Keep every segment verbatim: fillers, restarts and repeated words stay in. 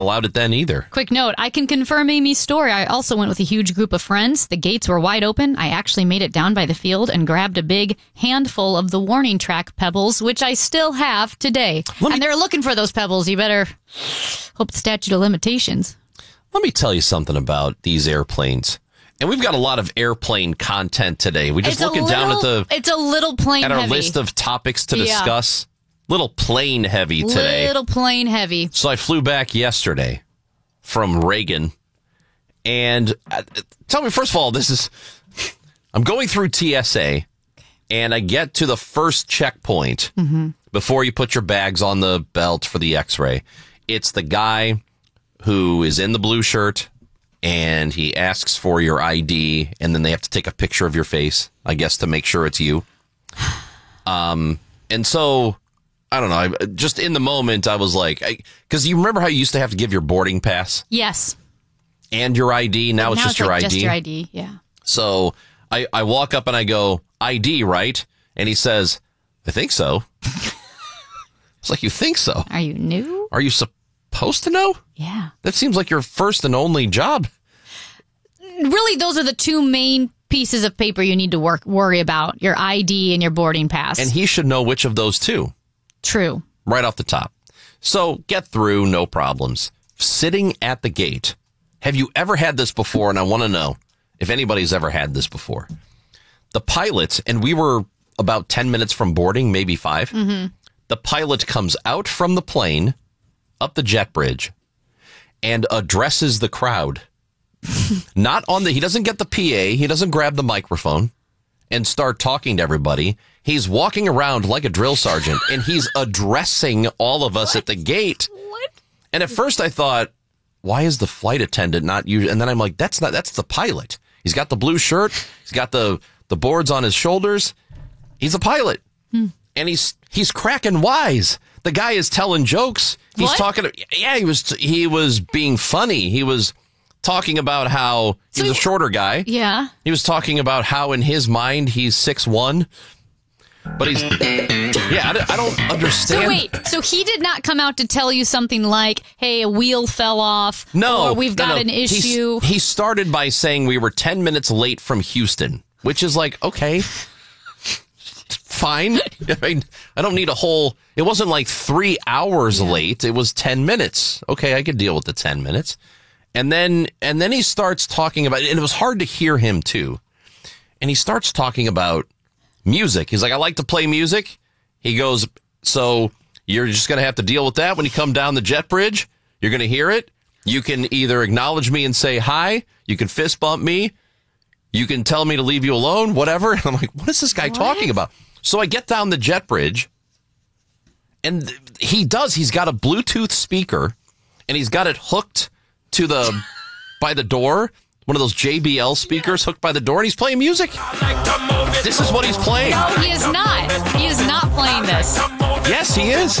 allowed it then either. Quick note, I can confirm Amy's story. I also went with a huge group of friends. The gates were wide open. I actually made it down by the field and grabbed a big handful of the warning track pebbles, which I still have today. Me, and they're looking for those pebbles. You better hope the statute of limitations. Let me tell you something about these airplanes. And we've got a lot of airplane content today. We're just it's looking little, down at the it's a little plane at our heavy. list of topics to yeah. discuss. Little plane heavy today. Little plane heavy. So I flew back yesterday from Reagan. And uh, tell me, first of all, this is, I'm going through T S A, and I get to the first checkpoint mm-hmm. before you put your bags on the belt for the x-ray. It's the guy who is in the blue shirt, and he asks for your I D, and then they have to take a picture of your face, I guess, to make sure it's you. Um, and so... I don't know. I, just in the moment, I was like, because you remember how you used to have to give your boarding pass? Yes. And your I D? Now, now it's just it's your like I D? Just your I D, yeah. So I, I walk up and I go, I D, right? And he says, I think so. It's like, you think so? Are you new? Are you supposed to know? Yeah. That seems like your first and only job. Really, those are the two main pieces of paper you need to work worry about, your I D and your boarding pass. And he should know which of those two. True. Right off the top. So get through, no problems. Sitting at the gate. Have you ever had this before? And I want to know if anybody's ever had this before. The pilot, and we were about ten minutes from boarding, maybe five. Mm-hmm. The pilot comes out from the plane, up the jet bridge, and addresses the crowd. Not on the, he doesn't get the P A, he doesn't grab the microphone and start talking to everybody. He's walking around like a drill sergeant, and he's addressing all of us what? at the gate. What? And at first I thought, why is the flight attendant not usually? And then I'm like, that's not, that's the pilot. He's got the blue shirt. He's got the, the boards on his shoulders. He's a pilot. Hmm. And he's, he's cracking wise. The guy is telling jokes. He's what? talking. Yeah, he was, he was being funny. He was talking about how he so was a shorter guy. Yeah. He was talking about how in his mind he's six one. But he's, yeah, I, I don't understand. So wait, so he did not come out to tell you something like, hey, a wheel fell off. No. Or we've got no, no. an issue. He's, he started by saying we were ten minutes late from Houston, which is like, okay, fine. I mean, I don't need a whole, it wasn't like three hours yeah. late. It was ten minutes. Okay, I could deal with the ten minutes. And then, and then he starts talking about, and it was hard to hear him too. And he starts talking about music. He's like, I like to play music. He goes, so you're just going to have to deal with that when you come down the jet bridge. You're going to hear it. You can either acknowledge me and say hi. You can fist bump me. You can tell me to leave you alone, whatever. And I'm like, what is this guy what? talking about? So I get down the jet bridge, and th- he does. He's got a Bluetooth speaker, and he's got it hooked to the, by the door. One of those J B L speakers hooked by the door, and he's playing music. This is what he's playing. No, he is not. He is not playing this. Yes, he is.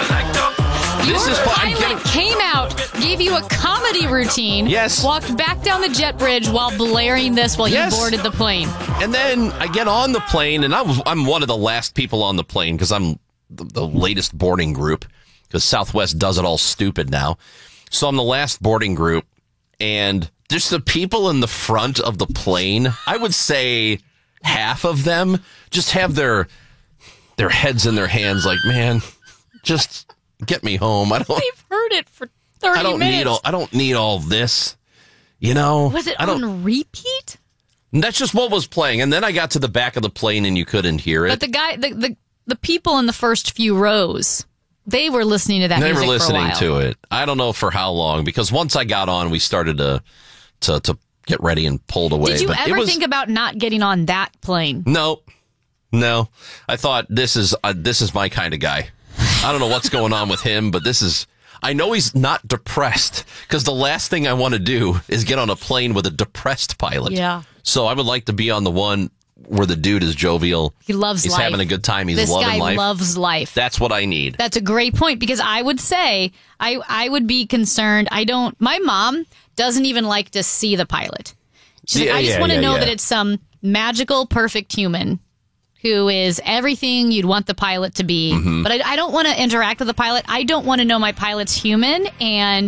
This Your is what I'm pilot getting. Came out, gave you a comedy routine. Yes. Walked back down the jet bridge while blaring this while yes. you boarded the plane. And then I get on the plane, and I'm, I'm one of the last people on the plane because I'm the, the latest boarding group because Southwest does it all stupid now. So I'm the last boarding group, and just the people in the front of the plane, I would say half of them just have their their heads in their hands like, man, just get me home. I don't. They've heard it for thirty I don't minutes. need all. I don't need all this. You know. Was it I don't, on repeat? That's just what was playing, and then I got to the back of the plane and you couldn't hear it. But the guy, the the, the people in the first few rows, they were listening to that. They music were listening for a while. to it. I don't know for how long, because once I got on, we started to to to get ready and pulled away. Did you but ever it was, think about not getting on that plane? No, no. I thought this is uh, this is my kind of guy. I don't know what's going on with him, but this is. I know he's not depressed, because the last thing I want to do is get on a plane with a depressed pilot. Yeah. So I would like to be on the one where the dude is jovial. He loves He's life. having a good time. He's this loving guy life. loves life. That's what I need. That's a great point, because I would say I I would be concerned. I don't. My mom doesn't even like to see the pilot. She's Yeah, like, I just yeah, want to yeah, know yeah. that it's some magical, perfect human who is everything you'd want the pilot to be. Mm-hmm. But I, I don't want to interact with the pilot. I don't want to know my pilot's human, and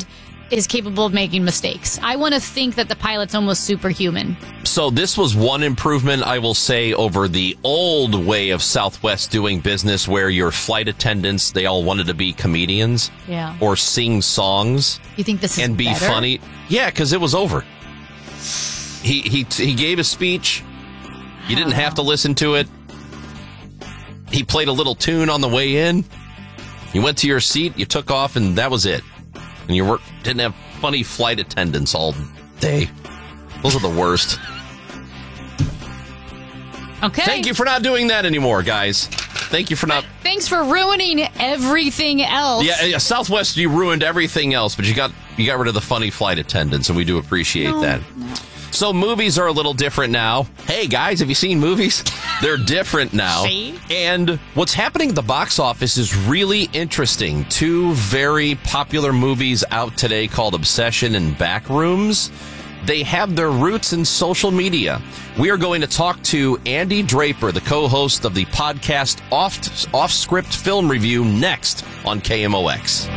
is capable of making mistakes. I want to think that the pilot's almost superhuman. So this was one improvement, I will say, over the old way of Southwest doing business where your flight attendants, they all wanted to be comedians yeah. or sing songs. You think this is and be better? funny? Yeah, because it was over. He, he, he gave a speech. You didn't have to listen to it. He played a little tune on the way in. You went to your seat, you took off, and that was it. And you were, didn't have funny flight attendants all day. Those are the worst. Okay. Thank you for not doing that anymore, guys. Thank you for not... Thanks for ruining everything else. Yeah, yeah, Southwest, you ruined everything else, but you got you got rid of the funny flight attendants, and we do appreciate no, that. No. So movies are a little different now. Hey, guys, have you seen movies? They're different now. See? And what's happening at the box office is really interesting. Two very popular movies out today called Obsession and Backrooms. They have their roots in social media. We are going to talk to Andy Draper, the co-host of the podcast Off, Off Script Film Review, next on K M O X.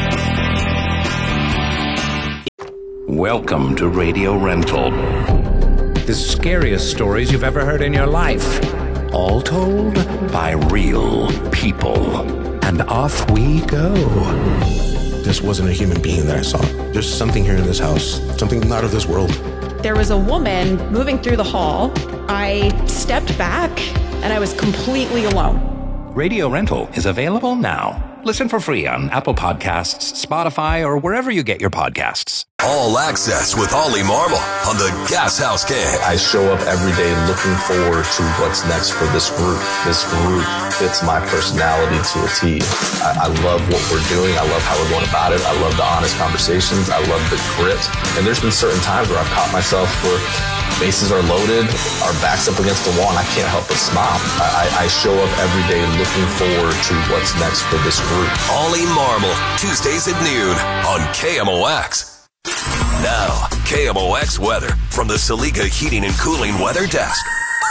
Welcome to Radio Rental. The scariest stories you've ever heard in your life. All told by real people. And off we go. This wasn't a human being that I saw. There's something here in this house. Something not of this world. There was a woman moving through the hall. I stepped back and I was completely alone. Radio Rental is available now. Listen for free on Apple Podcasts, Spotify, or wherever you get your podcasts. All Access with Ollie Marmol on the Gas House Gang. I show up every day looking forward to what's next for this group. This group fits my personality to a T. I, I love what we're doing. I love how we're going about it. I love the honest conversations. I love the grit. And there's been certain times where I've caught myself where bases are loaded, our backs up against the wall, and I can't help but smile. I, I show up every day looking forward to what's next for this group. Ollie Marmol, Tuesdays at noon on K M O X. Now, K M O X weather from the Saliga Heating and Cooling Weather Desk.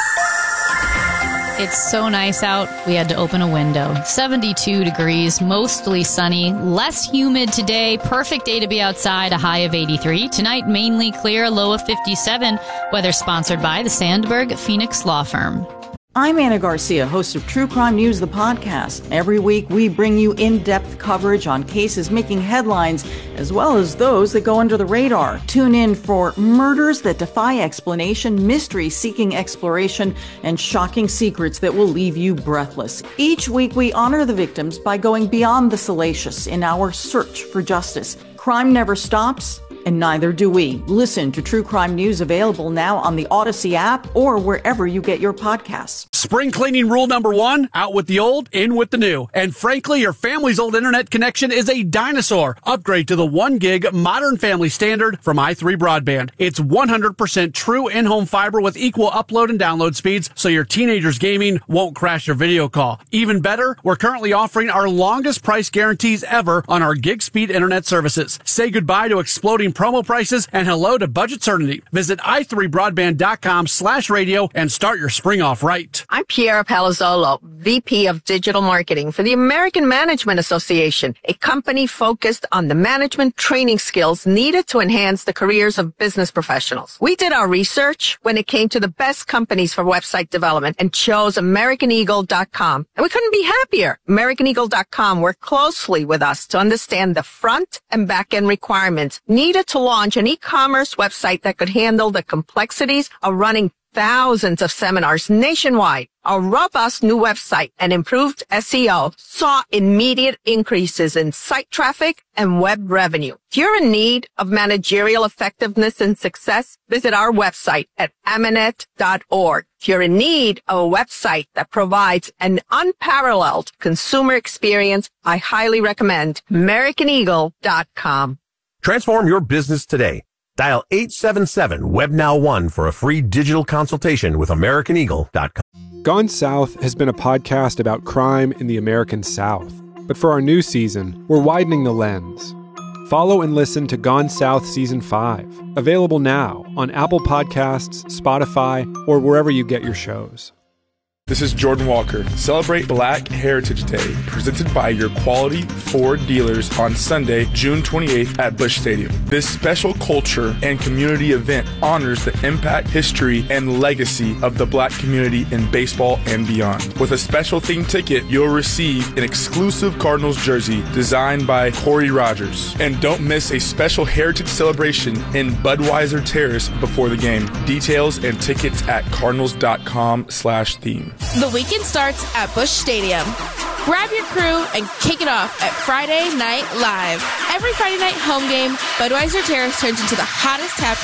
It's so nice out, we had to open a window. seventy-two degrees, mostly sunny, less humid today. Perfect day to be outside, a high of eighty-three. Tonight, mainly clear, low of fifty-seven. Weather sponsored by the Sandberg Phoenix Law Firm. I'm Anna Garcia, host of True Crime News, the podcast. Every week, we bring you in-depth coverage on cases making headlines, as well as those that go under the radar. Tune in for murders that defy explanation, mysteries seeking exploration, and shocking secrets that will leave you breathless. Each week, we honor the victims by going beyond the salacious in our search for justice. Crime never stops, and neither do we. Listen to True Crime News, available now on the Odyssey app or wherever you get your podcasts. Spring cleaning rule number one, out with the old, in with the new. And frankly, your family's old internet connection is a dinosaur. Upgrade to the one gig modern family standard from i three Broadband. It's one hundred percent true in-home fiber with equal upload and download speeds, so your teenager's gaming won't crash your video call. Even better, we're currently offering our longest price guarantees ever on our gig speed internet services. Say goodbye to exploding promo prices and hello to budget certainty. Visit i three broadband dot com slash radio and start your spring off right. I'm Piera Palazzolo, V P of Digital Marketing for the American Management Association, a company focused on the management training skills needed to enhance the careers of business professionals. We did our research when it came to the best companies for website development and chose American Eagle dot com. And we couldn't be happier. American Eagle dot com worked closely with us to understand the front and back end requirements needed to launch an e-commerce website that could handle the complexities of running thousands of seminars nationwide. Our robust new website and improved S E O saw immediate increases in site traffic and web revenue. If you're in need of managerial effectiveness and success, visit our website at amanet dot org. If you're in need of a website that provides an unparalleled consumer experience, I highly recommend American Eagle dot com. Transform your business today. Dial eight seven seven web now one for a free digital consultation with American Eagle dot com. Gone South has been a podcast about crime in the American South. But for our new season, we're widening the lens. Follow and listen to Gone South Season five, available now on Apple Podcasts, Spotify, or wherever you get your shows. This is Jordan Walker. Celebrate Black Heritage Day, presented by your quality Ford dealers on Sunday, June twenty-eighth at Busch Stadium. This special culture and community event honors the impact, history, and legacy of the Black community in baseball and beyond. With a special themed ticket, you'll receive an exclusive Cardinals jersey designed by Corey Rogers. And don't miss a special heritage celebration in Budweiser Terrace before the game. Details and tickets at cardinals.com slash theme. The weekend starts at Busch Stadium. Grab your crew and kick it off at Friday Night Live. Every Friday night home game, Budweiser Terrace turns into the hottest tap